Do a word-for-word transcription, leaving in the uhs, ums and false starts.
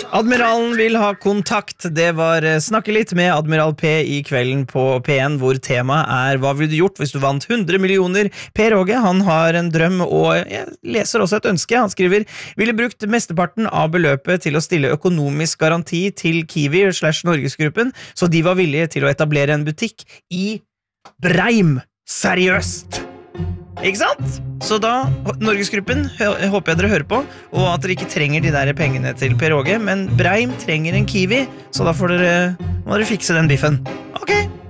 Admiralen vil ha kontakt. Det var Snakke litt med Admiral P i kvelden på P en, hvor temaet er hva ville du gjort hvis du vant hundre millioner? Per Åge, han har en drøm, og jeg leser også et ønske. Han skriver, ville brukt mesteparten av beløpet til å stille økonomisk garanti til Kiwi slash Norgesgruppen, så de var villige til å etablere en butikk i Breim. Seriøst! Ikke sant? Så da, Norgesgruppen, jeg håper jeg dere hører på, og at dere ikke trenger de der pengene til Per Åge, men Breim trenger en Kiwi, så da får dere, må dere fikse den biffen. Ok!